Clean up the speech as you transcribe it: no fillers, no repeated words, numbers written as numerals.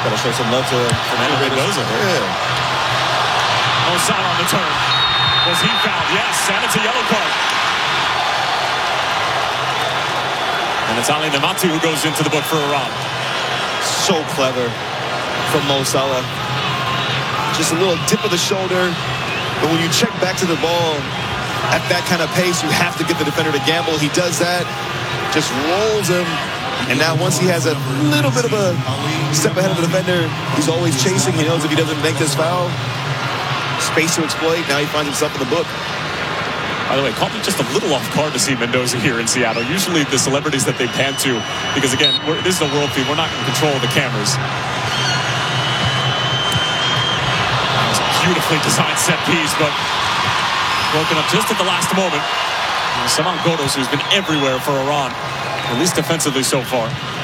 Got to show some love to Fernando Mendoza. Yeah. Mosala on the turn. Was he fouled? Yes, and it's a yellow card. And it's Ali Namatu who goes into the book for Iran. So clever from Mo Salah. Just a little dip of the shoulder. But when you check back to the ball at that kind of pace, you have to get the defender to gamble. He does that, just rolls him. And now once he has a little bit of a step ahead of the defender, he's always chasing. He knows if he doesn't make this foul, space to exploit. Now he finds himself in the book. By the way, caught me just a little off guard to see Mendoza here in Seattle. Usually the celebrities that they pan to, because again, this is a world feed. We're not in control of the cameras. Beautifully designed set piece, but broken up just at the last moment. Saman Ghoddos, who's been everywhere for Iran, at least defensively so far.